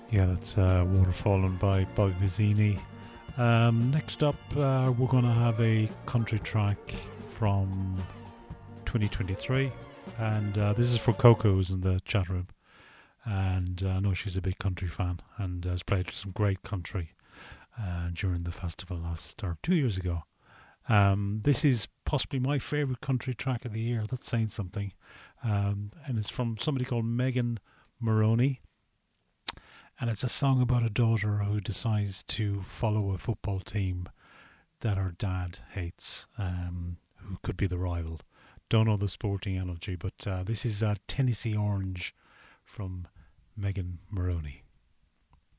Yeah, that's Waterfallen by Bobby Pizzini. Next up, we're going to have a country track from 2023. And this is for Coco, who's in the chat room. And I know she's a big country fan and has played some great country during the festival 2 years ago. This is possibly my favourite country track of the year. That's saying something. And it's from somebody called Megan Moroney. And it's a song about a daughter who decides to follow a football team that her dad hates, who could be the rival. Don't know the sporting analogy, but this is Tennessee Orange from Megan Moroney.